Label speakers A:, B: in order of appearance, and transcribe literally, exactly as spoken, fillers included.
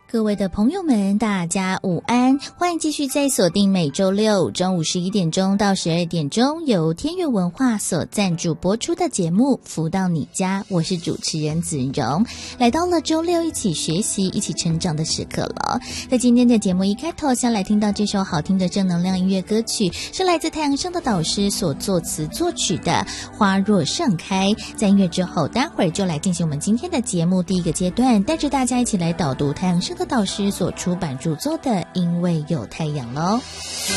A: 各位的朋友们，大家午安，欢迎继续在锁定每周六中午十一点钟到十二点钟由天悦文化所赞助播出的节目《福到你家》，我是主持人子荣。来到了周六一起学习一起成长的时刻了。在今天的节目一开头，先来听到这首好听的正能量音乐歌曲，是来自太阳升的导师所作词作曲的《花若盛开》。在音乐之后，待会儿就来进行我们今天的节目第一个阶段，带着大家一起来导读太阳升的导师所出版著作的《因为有太阳》咯。